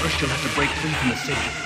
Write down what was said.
First, you'll have to break free from the city.